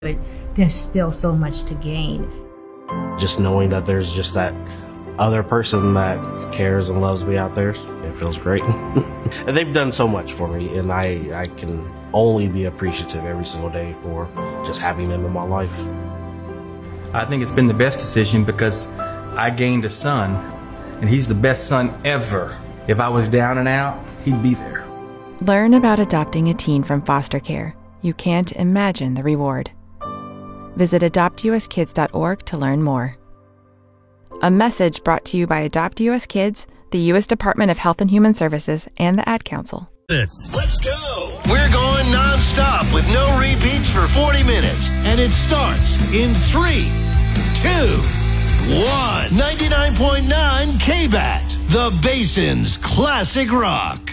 but there's still so much to gain. Just knowing that there's just that other person that cares and loves me out there, it feels great. And they've done so much for me, and I can only be appreciative every single day for just having them in my life. I think it's been the best decision because I gained a son, and he's the best son ever. If I was down and out, he'd be there. Learn about adopting a teen from foster care. You can't imagine the reward. Visit adoptuskids.org to learn more. A message brought to you by Adopt US Kids, the U.S. Department of Health and Human Services, and the Ad Council. Let's go! We're going non-stop with no repeats for 40 minutes. And it starts in 3, 2, 1. 99.9 KBAT, the Basin's classic rock.